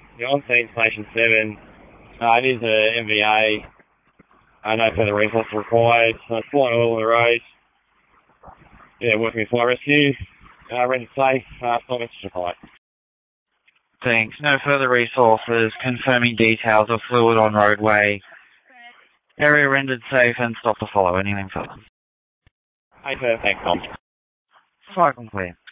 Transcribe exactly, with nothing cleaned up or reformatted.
You're on scene, Station seven. Uh, it is a M V A. Uh, no further resources required. Uh, flying all on the road. Yeah, working with fire rescue. Uh, ready to say, uh, five messages required. Thanks. No further resources. Confirming details of fluid on roadway. Area rendered safe and stop to follow. Anything further? Hey, sir. Thanks, Tom. Fire clear.